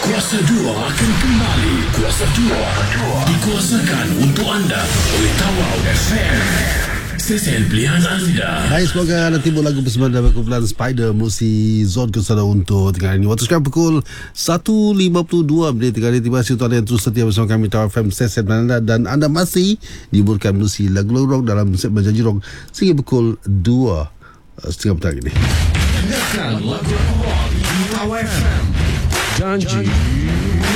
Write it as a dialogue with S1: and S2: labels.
S1: Kuasa 2 akan kembali. Kuasa 2 dikuasakan untuk anda oleh Tawau FM. Stesen pilihan anda.
S2: Baik, semoga anda timbul lagu bersama dalam kumpulan Spider Musi Zon Kesana untuk tengah ini. Waktu sekarang pukul 1.52 menit. Terima kasih tuan yang terus setia bersama kami Tawau FM Stesen anda, dan anda masih dihiburkan Musi lagu-lagu rock dalam segmen Janji Rock sehingga pukul 2:30 petang ini.
S1: Dengarkan lagu rock di Tawau FM. Janji